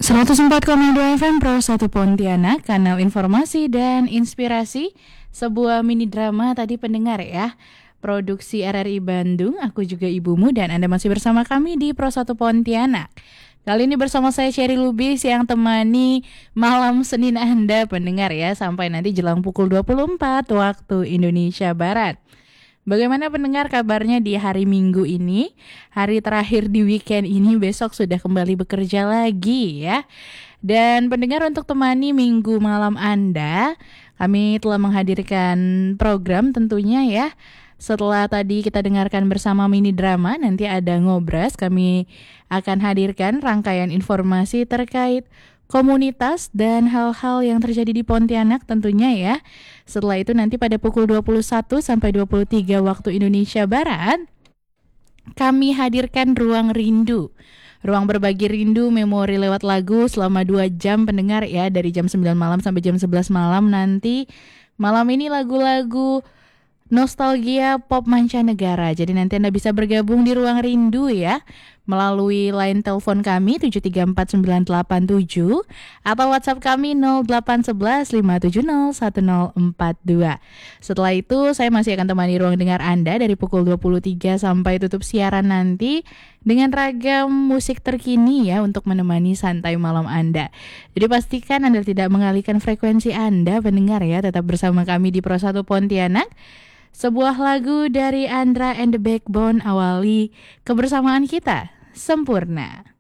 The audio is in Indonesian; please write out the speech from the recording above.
104,2 FM Pro 1 Pontianak, kanal informasi dan inspirasi. Sebuah mini drama tadi pendengar ya. Produksi RRI Bandung, aku juga ibumu, dan Anda masih bersama kami di Pro 1 Pontianak. Kali ini bersama saya Cherry Lubis yang temani malam Senin Anda pendengar ya, sampai nanti jelang pukul 24 waktu Indonesia Barat. Bagaimana pendengar kabarnya di hari Minggu ini? Hari terakhir di weekend ini, besok sudah kembali bekerja lagi ya. Dan pendengar, untuk temani minggu malam Anda, kami telah menghadirkan program tentunya ya. Setelah tadi kita dengarkan bersama mini drama, nanti ada Ngobras. Kami akan hadirkan rangkaian informasi terkait komunitas dan hal-hal yang terjadi di Pontianak tentunya ya. Setelah itu nanti pada pukul 21 sampai 23 waktu Indonesia Barat, kami hadirkan Ruang Rindu. Ruang berbagi rindu, memori lewat lagu selama 2 jam pendengar ya, dari jam 9 malam sampai jam 11 malam nanti. Malam ini lagu-lagu nostalgia pop mancanegara. Jadi nanti Anda bisa bergabung di Ruang Rindu ya, melalui line telepon kami 7349887 atau WhatsApp kami 08115701042. Setelah itu saya masih akan temani ruang dengar Anda dari pukul 23 sampai tutup siaran nanti dengan ragam musik terkini ya, untuk menemani santai malam Anda. Jadi pastikan Anda tidak mengalihkan frekuensi Anda pendengar ya, tetap bersama kami di Pro 1 Pontianak. Sebuah lagu dari Andra and the Backbone awali kebersamaan kita sempurna.